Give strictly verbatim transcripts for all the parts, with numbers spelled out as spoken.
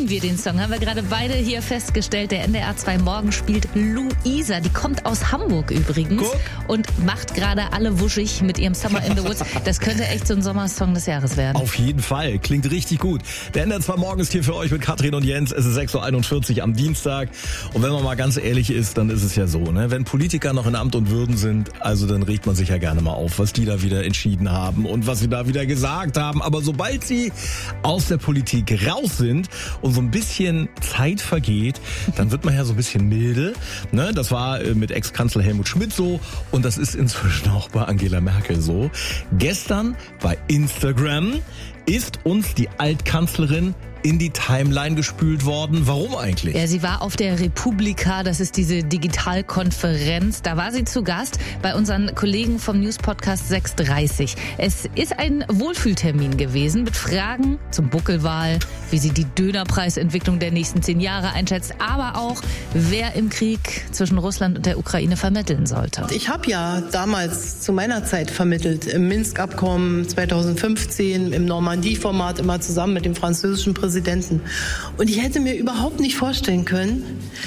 lieben wir den Song, haben wir gerade beide hier festgestellt. Der N D R zwei Morgen spielt Luisa, die kommt aus Hamburg übrigens Guck. und macht gerade alle wuschig mit ihrem Summer in the Woods. Das könnte echt so ein Sommersong des Jahres werden. Auf jeden Fall, klingt richtig gut. Der N D R zwei Morgen ist hier für euch mit Katrin und Jens. Es ist sechs Uhr einundvierzig am Dienstag. Und wenn man mal ganz ehrlich ist, dann ist es ja so, ne? Wenn Politiker noch in Amt und Würden sind, also dann regt man sich ja gerne mal auf, was die da wieder entschieden haben und was sie da wieder gesagt haben. Aber sobald sie aus der Politik raus sind und so ein bisschen Zeit vergeht, dann wird man ja so ein bisschen milde. Ne? Das war mit Ex-Kanzler Helmut Schmidt so und das ist inzwischen auch bei Angela Merkel so. Gestern bei Instagram ist uns die Altkanzlerin in die Timeline gespült worden. Warum eigentlich? Ja, sie war auf der Republika, das ist diese Digitalkonferenz. Da war sie zu Gast bei unseren Kollegen vom News-Podcast sechs Uhr dreißig. Es ist ein Wohlfühltermin gewesen mit Fragen zum Buckelwal, wie sie die Dönerpreisentwicklung der nächsten zehn Jahre einschätzt, aber auch, wer im Krieg zwischen Russland und der Ukraine vermitteln sollte. Ich habe ja damals zu meiner Zeit vermittelt, im Minsk-Abkommen zweitausendfünfzehn, im Normandie-Format, immer zusammen mit dem französischen Präsidenten. Und ich hätte mir überhaupt nicht vorstellen können,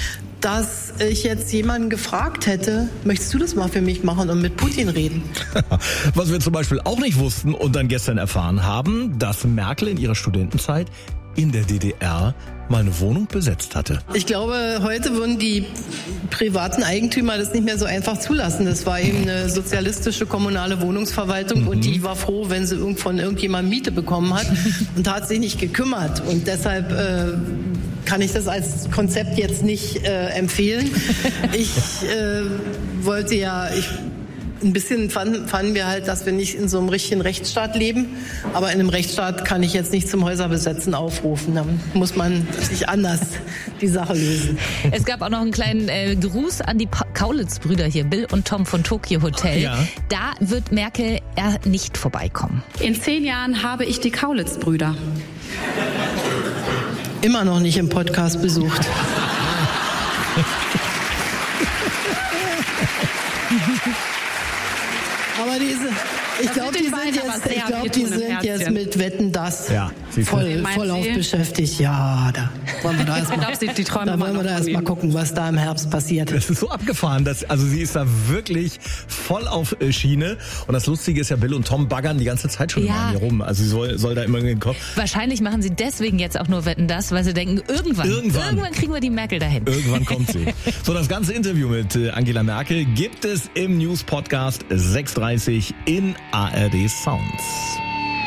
dass ich jetzt jemanden gefragt hätte, möchtest du das mal für mich machen und mit Putin reden? Was wir zum Beispiel auch nicht wussten und dann gestern erfahren haben, dass Merkel in ihrer Studentenzeit in der D D R mal eine Wohnung besetzt hatte. Ich glaube, heute würden die privaten Eigentümer das nicht mehr so einfach zulassen. Das war eben eine sozialistische kommunale Wohnungsverwaltung mhm. und die war froh, wenn sie von irgendjemandem Miete bekommen hat und hat sich nicht gekümmert. Und deshalb äh, kann ich das als Konzept jetzt nicht äh, empfehlen. Ich äh, wollte ja... Ich, Ein bisschen fanden, fanden wir halt, dass wir nicht in so einem richtigen Rechtsstaat leben. Aber in einem Rechtsstaat kann ich jetzt nicht zum Häuserbesetzen aufrufen. Da muss man sich anders die Sache lösen. Es gab auch noch einen kleinen äh, Gruß an die pa- Kaulitz-Brüder hier, Bill und Tom von Tokyo Hotel. Ja. Da wird Merkel eher nicht vorbeikommen. In zehn Jahren habe ich die Kaulitz-Brüder. Immer noch nicht im Podcast besucht. Aber diese, ich glaube, die sind jetzt, ich glaub, die sind jetzt mit Wetten, das ja, voll, voll auf beschäftigt. Ja, da wollen wir da erstmal da wollen wir da erst mal gucken, was da im Herbst passiert. Das ist so abgefahren, dass, also sie ist da wirklich voll auf Schiene. Und das Lustige ist ja, Bill und Tom baggern die ganze Zeit schon ja. immer hier rum. Also sie soll, soll da immer in den Kopf. Wahrscheinlich machen sie deswegen jetzt auch nur Wetten, das, weil sie denken, irgendwann, irgendwann, irgendwann kriegen wir die Merkel dahin. Irgendwann kommt sie. So, das ganze Interview mit Angela Merkel gibt es im News-Podcast sechs Uhr dreißig in A R D Sounds.